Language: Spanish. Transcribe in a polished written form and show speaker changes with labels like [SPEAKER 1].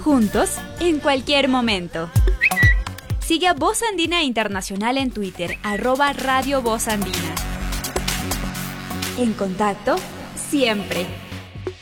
[SPEAKER 1] juntos en cualquier momento. Sigue a Voz Andina Internacional en Twitter, @Radio Voz Andina. En contacto siempre.